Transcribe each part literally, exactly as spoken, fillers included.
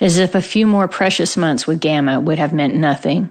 as if a few more precious months with Gamma would have meant nothing.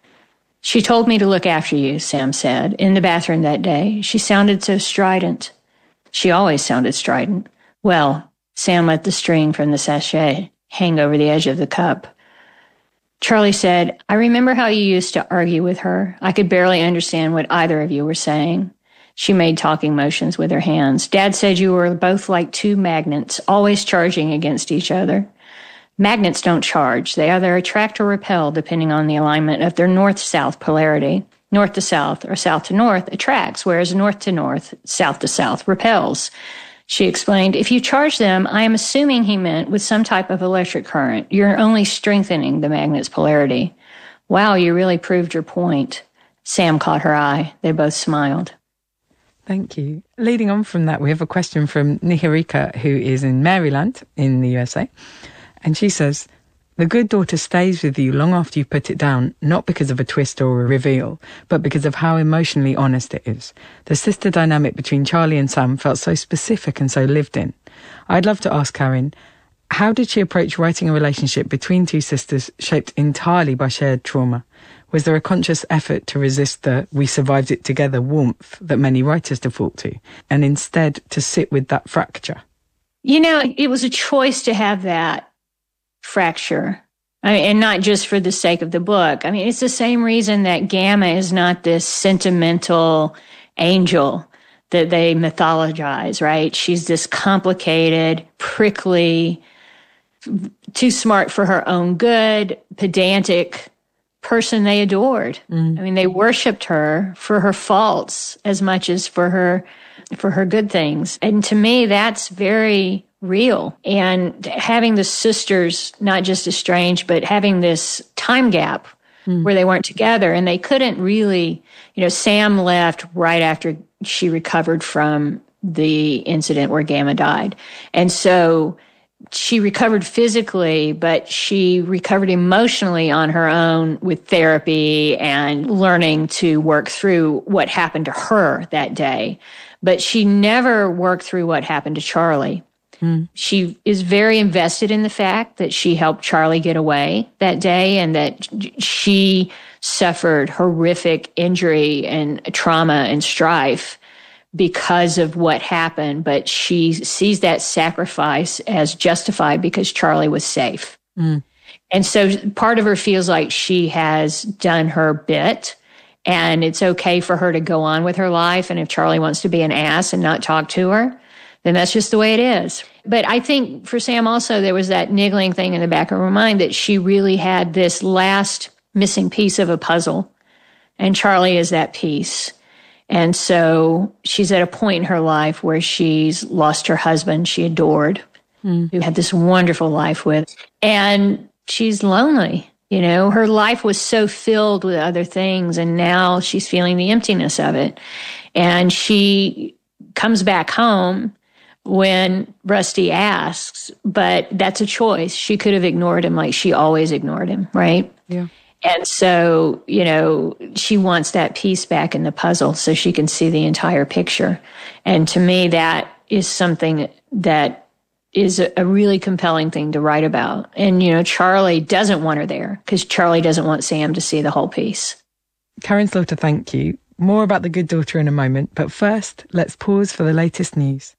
She told me to look after you, Sam said, in the bathroom that day. She sounded so strident. She always sounded strident. Well, Sam let the string from the sachet hang over the edge of the cup. Charlie said, I remember how you used to argue with her. I could barely understand what either of you were saying. She made talking motions with her hands. Dad said you were both like two magnets, always charging against each other. Magnets don't charge. They either attract or repel depending on the alignment of their north-south polarity. North to south or south to north attracts, whereas north to north, south to south repels. She explained, if you charge them, I am assuming he meant with some type of electric current. You're only strengthening the magnet's polarity. Wow, you really proved your point. Sam caught her eye. They both smiled. Thank you. Leading on from that, we have a question from Niharika, who is in Maryland in the U S A. And she says, the good daughter stays with you long after you put it down, not because of a twist or a reveal, but because of how emotionally honest it is. The sister dynamic between Charlie and Sam felt so specific and so lived in. I'd love to ask Karen, how did she approach writing a relationship between two sisters shaped entirely by shared trauma? Was there a conscious effort to resist the we survived it together warmth that many writers default to, and instead to sit with that fracture? You know, it was a choice to have that fracture. I mean, and not just for the sake of the book. I mean, it's the same reason that Gamma is not this sentimental angel that they mythologize, right? She's this complicated, prickly, too smart for her own good, pedantic person they adored. Mm. I mean, they worshipped her for her faults as much as for her for her good things. And to me, that's very real. And having the sisters not just estranged, but having this time gap mm. where they weren't together and they couldn't really, you know, Sam left right after she recovered from the incident where Gamma died. And so she recovered physically, but she recovered emotionally on her own with therapy and learning to work through what happened to her that day. But she never worked through what happened to Charlie. Mm. She is very invested in the fact that she helped Charlie get away that day and that she suffered horrific injury and trauma and strife because of what happened. But she sees that sacrifice as justified because Charlie was safe. Mm. And so part of her feels like she has done her bit and it's okay for her to go on with her life. And if Charlie wants to be an ass and not talk to her, then that's just the way it is. But I think for Sam also, there was that niggling thing in the back of her mind that she really had this last missing piece of a puzzle. And Charlie is that piece. And so she's at a point in her life where she's lost her husband she adored, mm. who had this wonderful life with. And she's lonely. You know, her life was so filled with other things. And now she's feeling the emptiness of it. And she comes back home when Rusty asks, but that's a choice. She could have ignored him like she always ignored him, right? Yeah. And so, you know, she wants that piece back in the puzzle so she can see the entire picture. And to me, that is something that is a, a really compelling thing to write about. And, you know, Charlie doesn't want her there because Charlie doesn't want Sam to see the whole piece. Karen Slaughter, thank you. More about The Good Daughter in a moment, but first, let's pause for the latest news.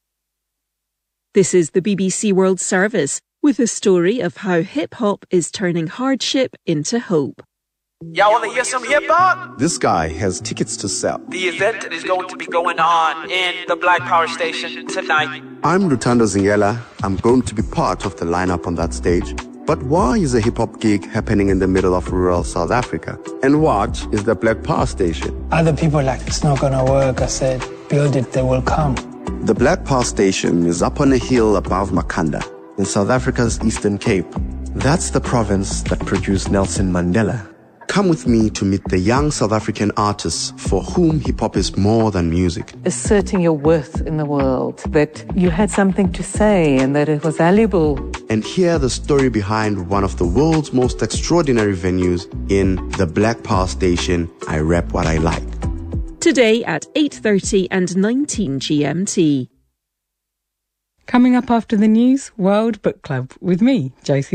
This is the B B C World Service with a story of how hip-hop is turning hardship into hope. Y'all want to hear some hip-hop? This guy has tickets to sell. The event is going to be going on in the Black Power Station tonight. I'm Rutando Zingela. I'm going to be part of the lineup on that stage. But why is a hip-hop gig happening in the middle of rural South Africa? And what is the Black Power Station? Other people are like, it's not gonna work. I said, build it, they will come. The Black Power Station is up on a hill above Makhanda, in South Africa's Eastern Cape. That's the province that produced Nelson Mandela. Come with me to meet the young South African artists for whom hip-hop is more than music. Asserting your worth in the world, that you had something to say and that it was valuable. And hear the story behind one of the world's most extraordinary venues in the Black Power Station, I Rap What I Like. Today at eight thirty and nineteen G M T. Coming up after the news, World Book Club with me, Josie